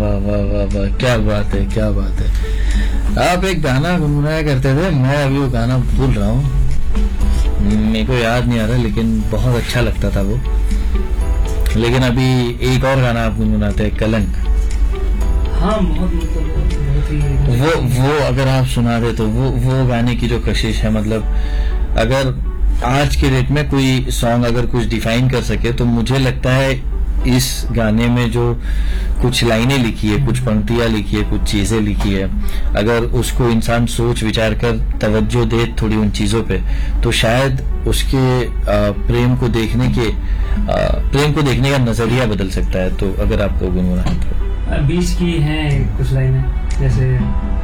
वाह वाह वाह वाह, क्या बात है, क्या बात है। आप एक गाना गुनगुनाया करते थे, मैं अभी वो गाना भूल रहा हूँ, मेरे को याद नहीं आ रहा, लेकिन बहुत अच्छा लगता था वो। लेकिन अभी एक और गाना आप गुनगुनाते हैं, कलंक। हाँ, बहुत ही वो अगर आप सुना दे तो वो गाने की जो कशिश है, मतलब अगर आज के डेट में कोई सॉन्ग अगर कुछ डिफाइन कर सके तो मुझे लगता है इस गाने में जो कुछ लाइनें लिखी है, कुछ पंक्तियां लिखी है, कुछ चीजें लिखी है, अगर उसको इंसान सोच विचार कर तवज्जो दे थोड़ी उन चीजों पे, तो शायद उसके प्रेम को देखने का नजरिया बदल सकता है। तो अगर आपको गुनगुनाना है तो बीच की हैं कुछ लाइनें, जैसे